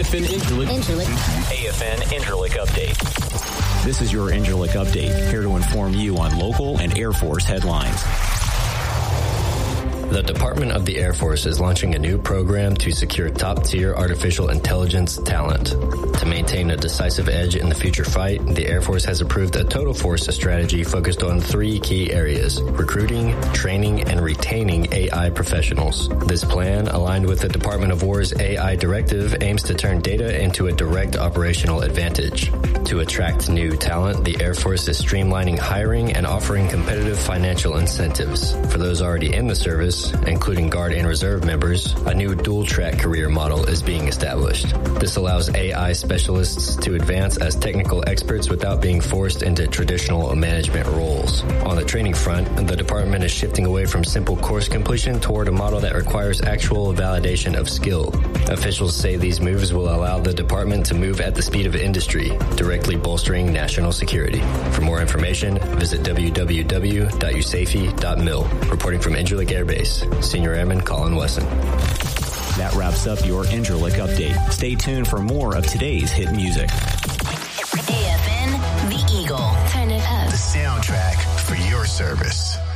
AFN Incirlik Update. This is your Incirlik Update, here to inform you on local and Air Force headlines. The Department of the Air Force is launching a new program to secure top-tier artificial intelligence talent. To maintain a decisive edge in the future fight, the Air Force has approved a total force strategy focused on 3 key areas: recruiting, training, and retaining AI professionals. This plan, aligned with the Department of War's AI directive, aims to turn data into a direct operational advantage. To attract new talent, the Air Force is streamlining hiring and offering competitive financial incentives. For those already in the service, including Guard and Reserve members, a new dual-track career model is being established. This allows AI specialists to advance as technical experts without being forced into traditional management roles. On the training front, the department is shifting away from simple course completion toward a model that requires actual validation of skill. Officials say these moves will allow the department to move at the speed of industry, directly bolstering national security. For more information, visit www.usafi.mil. Reporting from Incirlik Air Base, Senior Airman Colin Wesson. That wraps up your Incirlik Update. Stay tuned for more of today's hit music. AFN, The Eagle. Turn it up. The soundtrack for your service.